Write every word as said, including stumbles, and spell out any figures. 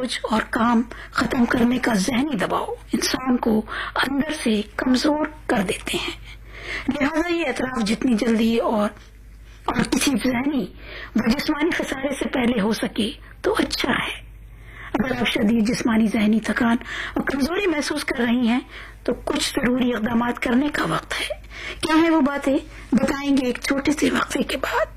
बोझ और काम खत्म करने का जहनी दबाव इंसान को अंदर से कमजोर कर देते हैं। लिहाजा ये एतराफ जितनी जल्दी और और किसी जहनी व जिस्मानी खसारे से पहले हो सके तो अच्छा है। अगर आप शदीद जिस्मानी जहनी थकान और कमजोरी महसूस कर रही हैं तो कुछ जरूरी इक़दामात करने का वक्त है। क्या है वो बातें, बताएंगे एक छोटे से वक्फे के बाद।